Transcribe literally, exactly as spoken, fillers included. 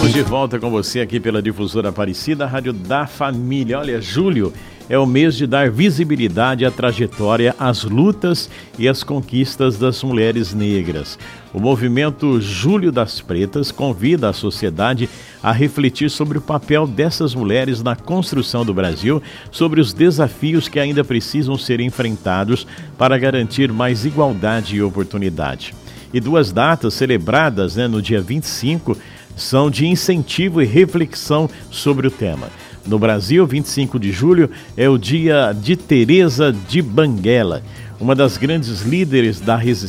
Estamos de volta com você aqui pela Difusora Aparecida, a Rádio da Família. Olha, julho é o mês de dar visibilidade à trajetória, às lutas e às conquistas das mulheres negras. O movimento Julho das Pretas convida a sociedade a refletir sobre o papel dessas mulheres na construção do Brasil, sobre os desafios que ainda precisam ser enfrentados para garantir mais igualdade e oportunidade. E duas datas celebradas, né, no dia vinte e cinco são de incentivo e reflexão sobre o tema. No Brasil, vinte e cinco de julho é o dia de Teresa de Banguela, uma das grandes líderes da resistência